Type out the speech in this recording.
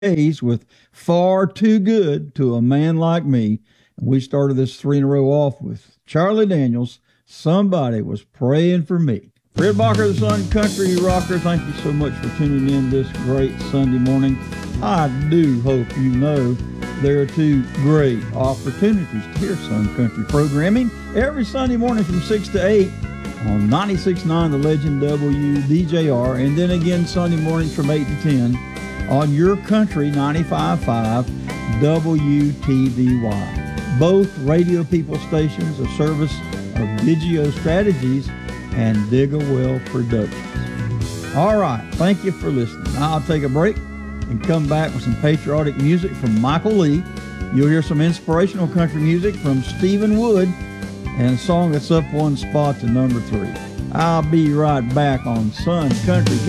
days with Far Too Good to a Man Like Me. And we started this three in a row off with Charlie Daniels, Somebody Was Praying for Me. Fred Barker, the Sun Country Rocker, thank you so much for tuning in this great Sunday morning. I do hope you know there are two great opportunities to hear Sun Country programming every Sunday morning from 6 to 8 on 96.9 The Legend WDJR, and then again Sunday mornings from 8 to 10 on Your Country 95.5 WTVY. Both radio people stations a service of Digio Strategies and Dig-A-Well Productions. All right, thank you for listening. Now I'll take a break and come back with some patriotic music from Michael Lee. You'll hear some inspirational country music from Stephen Wood and a song that's up one spot to number 3. I'll be right back on Sun Country